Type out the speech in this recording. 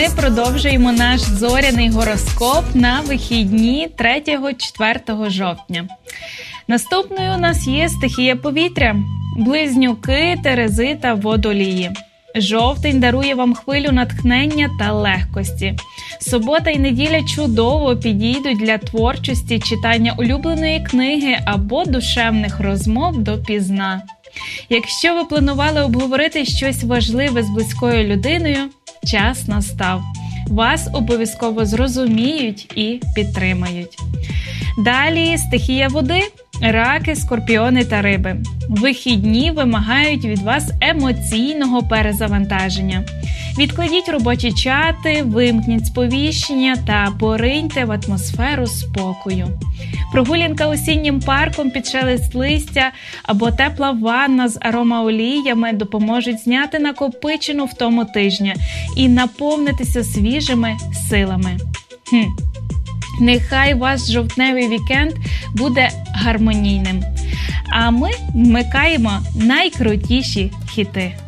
ми продовжуємо наш зоряний гороскоп на вихідні 3-4 жовтня. Наступною у нас є стихія повітря, близнюки, терези та водолії. Жовтень дарує вам хвилю натхнення та легкості. Субота і неділя чудово підійдуть для творчості, читання улюбленої книги або душевних розмов допізна. Якщо ви планували обговорити щось важливе з близькою людиною, час настав. Вас обов'язково зрозуміють і підтримають. Далі стихія води, раки, скорпіони та риби. Вихідні вимагають від вас емоційного перезавантаження. Відкладіть робочі чати, вимкніть сповіщення та пориньте в атмосферу спокою. Прогулянка осіннім парком під шелест листя або тепла ванна з аромаоліями допоможуть зняти накопичену втому тижня і наповнитися свіжими силами. Нехай ваш жовтневий вікенд буде гармонійним. А ми вмикаємо найкрутіші хіти.